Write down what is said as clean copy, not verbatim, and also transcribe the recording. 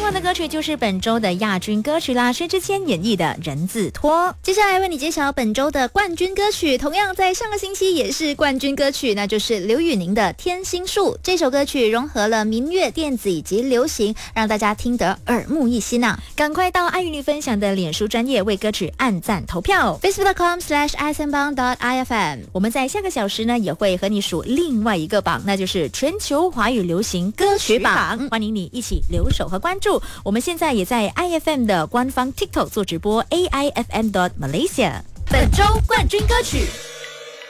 完的歌曲就是本周的亚军歌曲啦，薛之谦演绎的《人字拖》。 接下来为你揭晓本周的冠军歌曲，同样在上个星期也是冠军歌曲，那就是刘宇宁的《天心树》。这首歌曲融合了民乐、电子以及流行，让大家听得耳目一新啊！ 赶快到爱与你分享的脸书专页为歌曲按赞投票 facebook.com/isenbang.ifm。 我们在下个小时呢也会和你数另外一个榜，那就是全球华语流行歌曲榜。欢迎你一起留守和关注。我们现在也在 IFM 的官方 TikTok 做直播 AIFM.Malaysia。 本周冠军歌曲。